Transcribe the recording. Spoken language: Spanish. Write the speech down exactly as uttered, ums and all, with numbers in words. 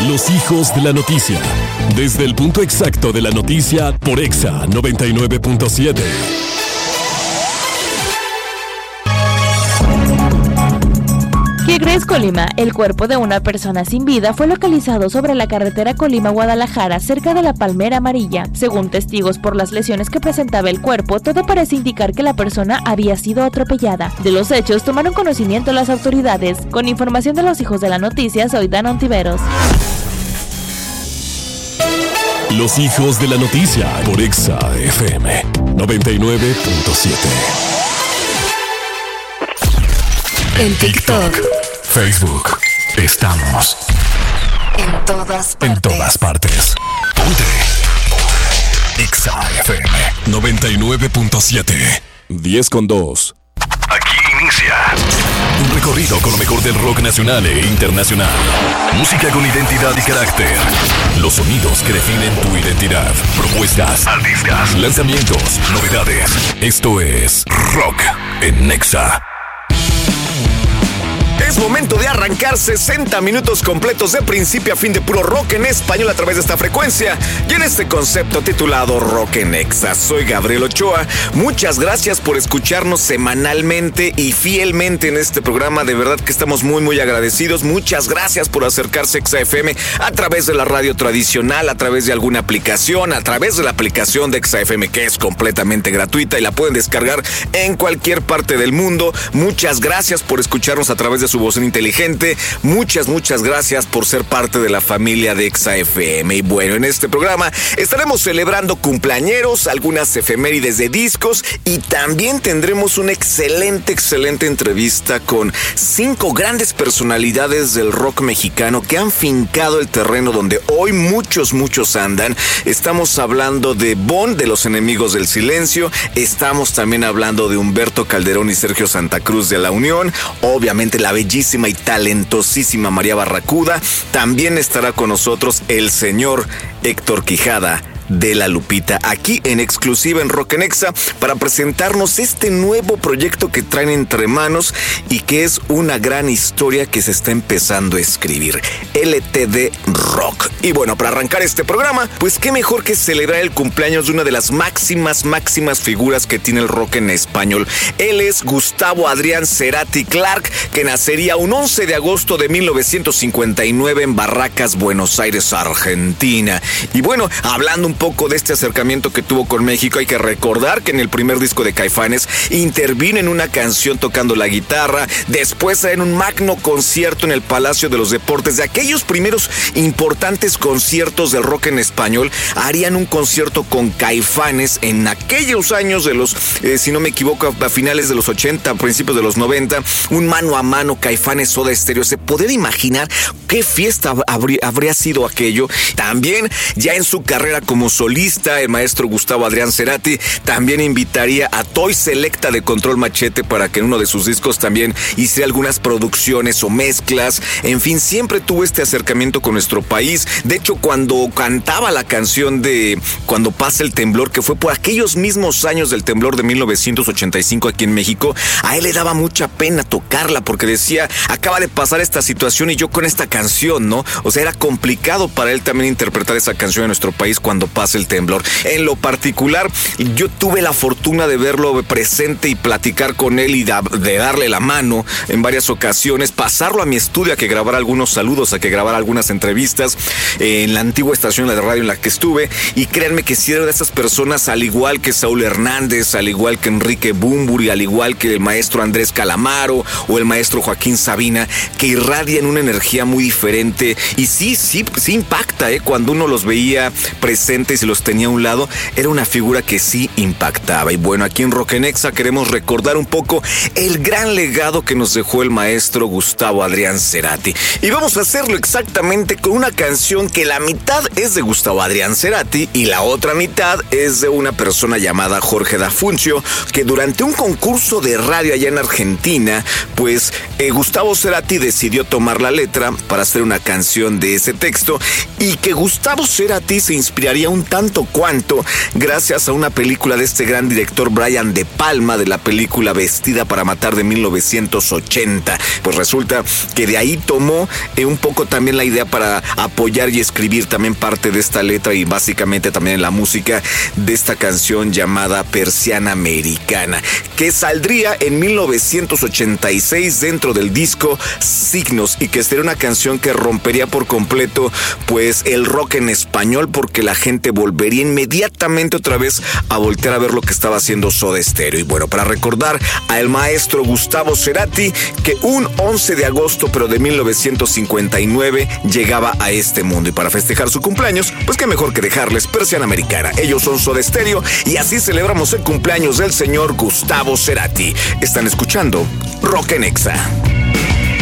Los hijos de la noticia. Desde el punto exacto de la noticia por Exa noventa y nueve punto siete. ¿Qué crees, Colima? El cuerpo de una persona sin vida fue localizado sobre la carretera Colima-Guadalajara, cerca de la Palmera Amarilla. Según testigos, por las lesiones que presentaba el cuerpo, todo parece indicar que la persona había sido atropellada. De los hechos tomaron conocimiento las autoridades. Con información de los hijos de la noticia, soy Dan Ontiveros. Los hijos de la noticia por Exa F M noventa y nueve punto siete. En TikTok, Facebook, estamos en todas partes. En todas partes. Ponte Exa F M noventa y nueve punto siete. diez con dos. Aquí inicia un recorrido con lo mejor del rock nacional e internacional. Música con identidad y carácter. Los sonidos que definen tu identidad. Propuestas, artistas, lanzamientos, novedades. Esto es Rock en Exa. Es momento de arrancar sesenta minutos completos de principio a fin de puro rock en español a través de esta frecuencia y en este concepto titulado Rock en Exa. Soy Gabriel Ochoa. Muchas gracias por escucharnos semanalmente y fielmente en este programa. De verdad que estamos muy muy agradecidos. Muchas gracias por acercarse a Exa F M a través de la radio tradicional, a través de alguna aplicación, a través de la aplicación de Exa F M, que es completamente gratuita y la pueden descargar en cualquier parte del mundo. Muchas gracias por escucharnos a través de su voz inteligente. Muchas, muchas gracias por ser parte de la familia de Exa F M. Y bueno, en este programa estaremos celebrando cumpleañeros, algunas efemérides de discos y también tendremos una excelente, excelente entrevista con cinco grandes personalidades del rock mexicano que han fincado el terreno donde hoy muchos, muchos andan. Estamos hablando de Bon, de Los Enemigos del Silencio. Estamos también hablando de Humberto Calderón y Sergio Santa Cruz de La Unión. Obviamente la bellísima y talentosísima María Barracuda. También estará con nosotros el señor Héctor Quijada de La Lupita, aquí en exclusiva en Rock en Exa, para presentarnos este nuevo proyecto que traen entre manos y que es una gran historia que se está empezando a escribir, L T D Rock. Y bueno, para arrancar este programa, pues qué mejor que celebrar el cumpleaños de una de las máximas, máximas figuras que tiene el rock en español. Él es Gustavo Adrián Cerati Clark, que nacería un once de agosto de mil novecientos cincuenta y nueve en Barracas, Buenos Aires, Argentina. Y bueno, hablando un poco de este acercamiento que tuvo con México, hay que recordar que en el primer disco de Caifanes intervino en una canción tocando la guitarra, después en un magno concierto en el Palacio de los Deportes. De aquellos primeros importantes conciertos del rock en español, harían un concierto con Caifanes en aquellos años de los, eh, si no me equivoco, a finales de los ochenta, principios de los noventa, un mano a mano Caifanes Soda Stereo. ¿Se puede imaginar qué fiesta habría, habría sido aquello? También ya en su carrera como solista, el maestro Gustavo Adrián Cerati también invitaría a Toy Selecta de Control Machete para que en uno de sus discos también hiciera algunas producciones o mezclas. En fin, siempre tuvo este acercamiento con nuestro país. De hecho, cuando cantaba la canción de Cuando pasa el temblor, que fue por aquellos mismos años del temblor de mil novecientos ochenta y cinco aquí en México, a él le daba mucha pena tocarla porque decía, acaba de pasar esta situación y yo con esta canción, ¿no? O sea, era complicado para él también interpretar esa canción en nuestro país cuando pasa el temblor. En lo particular, yo tuve la fortuna de verlo presente y platicar con él y de darle la mano en varias ocasiones, pasarlo a mi estudio a que grabara algunos saludos, a que grabara algunas entrevistas en la antigua estación de radio en la que estuve. Y créanme que si era de esas personas, al igual que Saúl Hernández, al igual que Enrique Bunbury, al igual que el maestro Andrés Calamaro o el maestro Joaquín Sabina, que irradian una energía muy diferente. Y sí, sí, sí impacta, ¿eh? Cuando uno los veía presentes y los tenía a un lado, era una figura que sí impactaba. Y bueno, aquí en Rock en Exa queremos recordar un poco el gran legado que nos dejó el maestro Gustavo Adrián Cerati. Y vamos a hacerlo exactamente con una canción que la mitad es de Gustavo Adrián Cerati y la otra mitad es de una persona llamada Jorge D'Afuncio, que durante un concurso de radio allá en Argentina, pues eh, Gustavo Cerati decidió tomar la letra para hacer una canción de ese texto, y que Gustavo Cerati se inspiraría un tanto cuanto gracias a una película de este gran director Brian De Palma, de la película Vestida para Matar de mil novecientos ochenta. Pues resulta que de ahí tomó eh, un poco también la idea para apoyar y escribir también parte de esta letra y básicamente también la música de esta canción llamada Persiana Americana, que saldría en mil novecientos ochenta y seis dentro del disco Signos, y que sería una canción que rompería por completo pues el rock en español, porque la gente volvería inmediatamente otra vez a voltear a ver lo que estaba haciendo Soda Stereo. Y bueno, para recordar al maestro Gustavo Cerati, que un once de agosto pero de mil novecientos cincuenta y nueve llegaba a este mundo, y para festejar su cumpleaños, pues qué mejor que dejarles Persiana Americana. Ellos son Soda Stereo y así celebramos el cumpleaños del señor Gustavo Cerati. Están escuchando Rock en Exa.